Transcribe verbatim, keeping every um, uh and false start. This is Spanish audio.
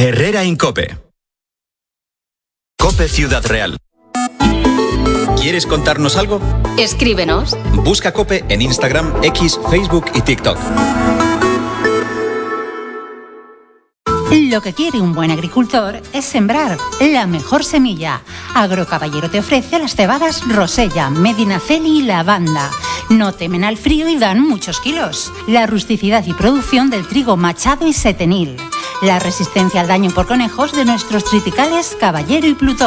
Herrera Incope. Cope Ciudad Real. ¿Quieres contarnos algo? Escríbenos. Busca Cope en Instagram, X, Facebook y TikTok. Lo que quiere un buen agricultor es sembrar la mejor semilla. Agrocaballero te ofrece las cebadas Rosella, Medinaceli y Lavanda. No temen al frío y dan muchos kilos. La rusticidad y producción del trigo Machado y Setenil. La resistencia al daño por conejos de nuestros triticales Caballero y Plutón.